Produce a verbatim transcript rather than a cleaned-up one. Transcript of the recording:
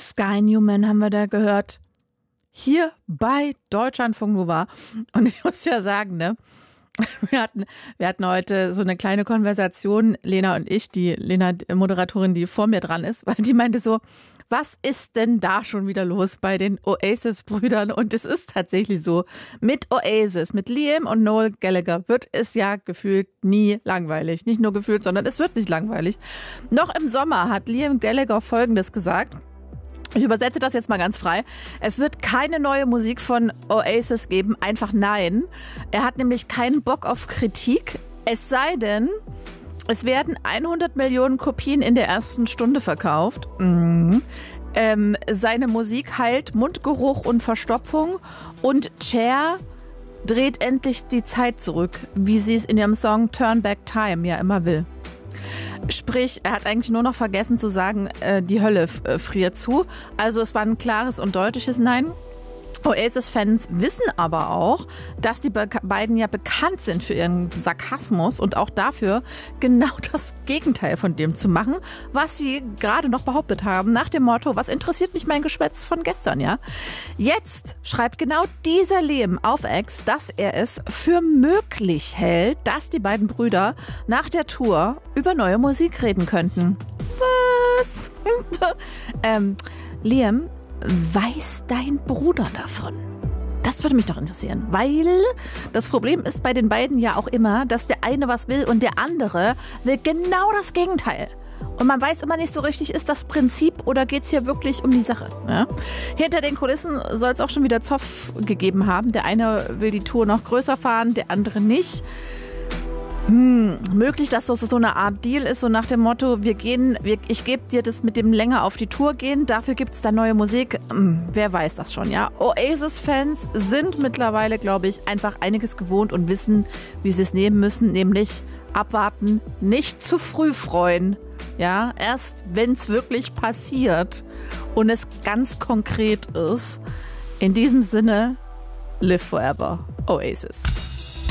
Sky Newman haben wir da gehört. Hier bei Deutschlandfunk Nova. Und ich muss ja sagen, ne, wir hatten, wir hatten heute so eine kleine Konversation, Lena und ich, die Lena, die Moderatorin, die vor mir dran ist, weil die meinte so, was ist denn da schon wieder los bei den Oasis-Brüdern? Und es ist tatsächlich so, mit Oasis, mit Liam und Noel Gallagher wird es ja gefühlt nie langweilig. Nicht nur gefühlt, sondern es wird nicht langweilig. Noch im Sommer hat Liam Gallagher Folgendes gesagt. Ich übersetze das jetzt mal ganz frei. Es wird keine neue Musik von Oasis geben, einfach nein. Er hat nämlich keinen Bock auf Kritik, es sei denn, es werden hundert Millionen Kopien in der ersten Stunde verkauft. Mhm. Ähm, seine Musik heilt Mundgeruch und Verstopfung und Cher dreht endlich die Zeit zurück, wie sie es in ihrem Song Turn Back Time ja immer will. Sprich, er hat eigentlich nur noch vergessen zu sagen, äh, die Hölle äh, friert zu. Also es war ein klares und deutliches Nein. Oasis-Fans wissen aber auch, dass die be- beiden ja bekannt sind für ihren Sarkasmus und auch dafür, genau das Gegenteil von dem zu machen, was sie gerade noch behauptet haben, nach dem Motto, was interessiert mich mein Geschwätz von gestern, ja? Jetzt schreibt genau dieser Liam auf X, dass er es für möglich hält, dass die beiden Brüder nach der Tour über neue Musik reden könnten. Was? ähm, Liam, weiß dein Bruder davon? Das würde mich doch interessieren, weil das Problem ist bei den beiden ja auch immer, dass der eine was will und der andere will genau das Gegenteil. Und man weiß immer nicht so richtig, ist das Prinzip oder geht es hier wirklich um die Sache? Ja? Hinter den Kulissen soll es auch schon wieder Zoff gegeben haben. Der eine will die Tour noch größer fahren, der andere nicht. Hm, möglich, dass das so eine Art Deal ist, so nach dem Motto, wir gehen, wir, ich gebe dir das mit dem länger auf die Tour gehen, dafür gibt es da neue Musik. Hm, wer weiß das schon, ja. Oasis-Fans sind mittlerweile, glaube ich, einfach einiges gewohnt und wissen, wie sie es nehmen müssen, nämlich abwarten, nicht zu früh freuen. Ja, erst wenn es wirklich passiert und es ganz konkret ist. In diesem Sinne, live forever, Oasis.